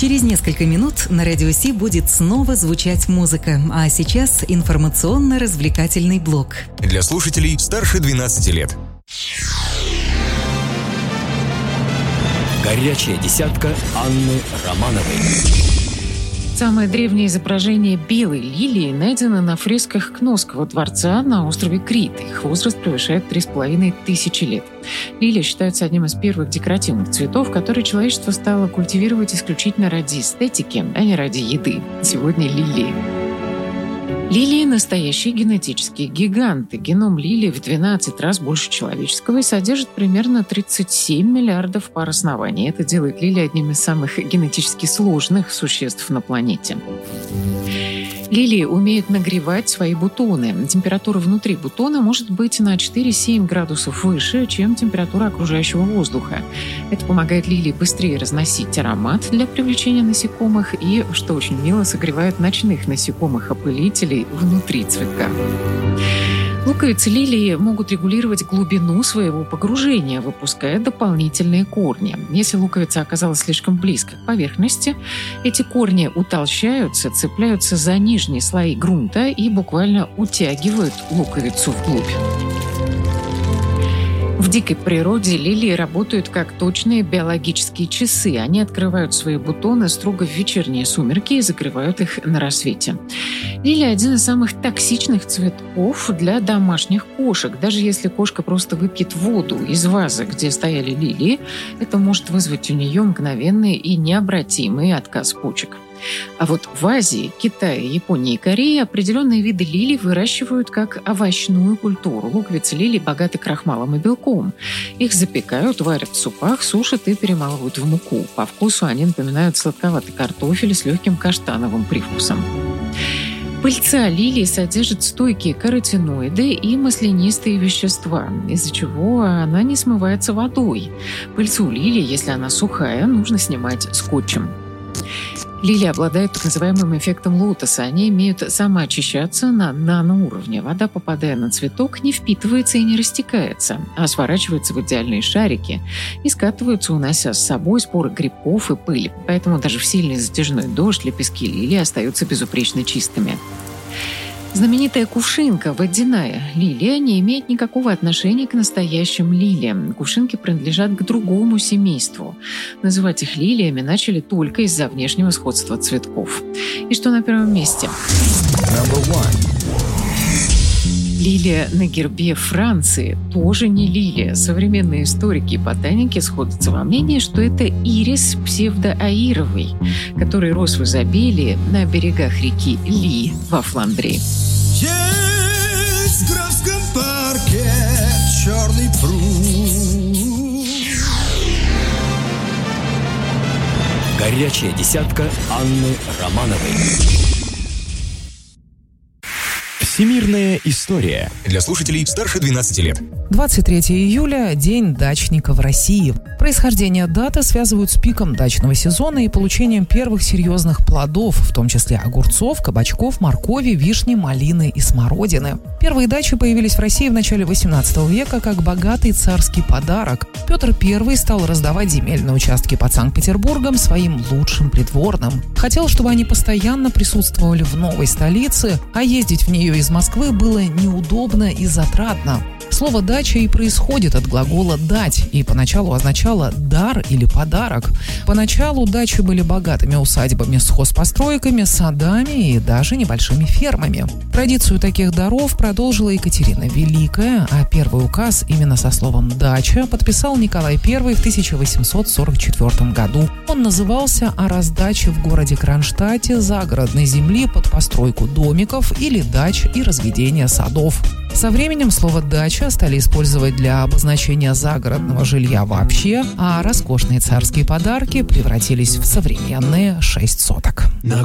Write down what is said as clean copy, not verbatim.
Через несколько минут на Радио Си будет снова звучать музыка, а сейчас информационно-развлекательный блок. Для слушателей старше 12 лет. Горячая десятка Анны Романовой. Самое древнее изображение белой лилии найдено на фресках Кносского дворца на острове Крит. Их возраст превышает 3500 лет. Лилия считается одним из первых декоративных цветов, которые человечество стало культивировать исключительно ради эстетики, а не ради еды. Сегодня лилии. Лилии – настоящие генетические гиганты. Геном лилии в 12 раз больше человеческого и содержит примерно 37 миллиардов пар оснований. Это делает лилии одним из самых генетически сложных существ на планете. Лилии умеют нагревать свои бутоны. Температура внутри бутона может быть на 4-7 градусов выше, чем температура окружающего воздуха. Это помогает лилии быстрее разносить аромат для привлечения насекомых и, что очень мило, согревает ночных насекомых-опылителей внутри цветка. Луковицы лилии могут регулировать глубину своего погружения, выпуская дополнительные корни. Если луковица оказалась слишком близко к поверхности, эти корни утолщаются, цепляются за нижние слои грунта и буквально утягивают луковицу вглубь. В дикой природе лилии работают как точные биологические часы. Они открывают свои бутоны строго в вечерние сумерки и закрывают их на рассвете. Лилия – один из самых токсичных цветков для домашних кошек. Даже если кошка просто выпьет воду из вазы, где стояли лилии, это может вызвать у нее мгновенный и необратимый отказ почек. А вот в Азии, Китае, Японии и Корее определенные виды лилий выращивают как овощную культуру. Луковицы лилий богаты крахмалом и белком. Их запекают, варят в супах, сушат и перемалывают в муку. По вкусу они напоминают сладковатый картофель с легким каштановым привкусом. Пыльца лилии содержит стойкие каротиноиды и маслянистые вещества, из-за чего она не смывается водой. Пыльцу лилии, если она сухая, нужно снимать скотчем. Лилии обладают так называемым эффектом лотоса. Они умеют самоочищаться на наноуровне. Вода, попадая на цветок, не впитывается и не растекается, а сворачивается в идеальные шарики и скатываются, унося с собой споры грибков и пыли. Поэтому даже в сильный затяжной дождь лепестки лилии остаются безупречно чистыми. Знаменитая кувшинка, водяная лилия, не имеет никакого отношения к настоящим лилиям. Кувшинки принадлежат к другому семейству. Называть их лилиями начали только из-за внешнего сходства цветков. И что на первом месте? Лилия на гербе Франции тоже не лилия. Современные историки и ботаники сходятся во мнении, что это ирис псевдоаировый, который рос в изобилии на берегах реки Ли во Фландрии. Есть в Графском парке черный пруд. Горячая десятка Анны Романовой. Всемирная история. Для слушателей старше 12 лет. 23 июля – День дачника в России. Происхождение даты связывают с пиком дачного сезона и получением первых серьезных плодов, в том числе огурцов, кабачков, моркови, вишни, малины и смородины. Первые дачи появились в России в начале XVIII века как богатый царский подарок. Петр I стал раздавать земельные участки под Санкт-Петербургом своим лучшим придворным. Хотел, чтобы они постоянно присутствовали в новой столице, а ездить в нее из Москвы было неудобно и затратно. Слово «дача» и происходит от глагола «дать» и поначалу означало «дар» или «подарок». Поначалу дачи были богатыми усадьбами с хозпостройками, садами и даже небольшими фермами. Традицию таких даров продолжила Екатерина Великая, а первый указ именно со словом «дача» подписал Николай I в 1844 году. Он назывался «О раздаче в городе Кронштадте загородной земли под постройку домиков или дач и разведение садов». Со временем слово «дача» стали использовать для обозначения загородного жилья вообще, а роскошные царские подарки превратились в современные 6 соток. На